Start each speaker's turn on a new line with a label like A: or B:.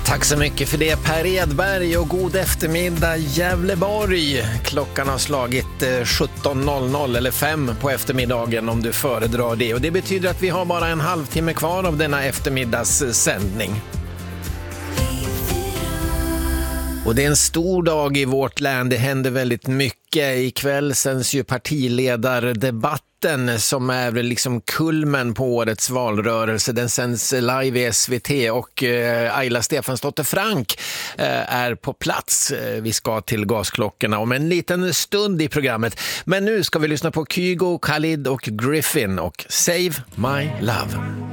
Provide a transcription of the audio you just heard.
A: Tack så mycket för det, Per Edberg, och god eftermiddag Gävleborg. Klockan har slagit 17.00 eller 5 på eftermiddagen om du föredrar det. Och det betyder att vi har bara en halvtimme kvar av denna eftermiddagssändning. Och det är en stor dag i vårt län, det händer väldigt mycket. Ikväll sänds ju partiledardebatten som är liksom kulmen på årets valrörelse. Den sänds live i SVT och Ayla Stefansdotter Frank är på plats. Vi ska till gasklockorna om en liten stund i programmet. Men nu ska vi lyssna på Kygo, Khalid och Griffin och Save My Love.